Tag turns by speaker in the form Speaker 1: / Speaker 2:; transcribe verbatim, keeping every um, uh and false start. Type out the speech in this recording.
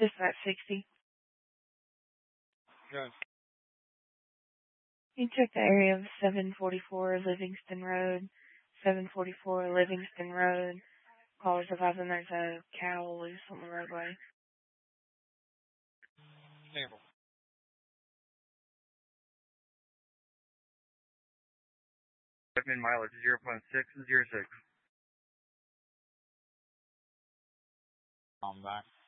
Speaker 1: Dispatch sixty.
Speaker 2: Good.
Speaker 1: You check the area of seven forty-four Livingston Road. seven forty-four Livingston Road. Callers advising there's a cow loose on the roadway.
Speaker 2: Table.
Speaker 3: Admin mileage zero point six zero six.
Speaker 2: I'm back.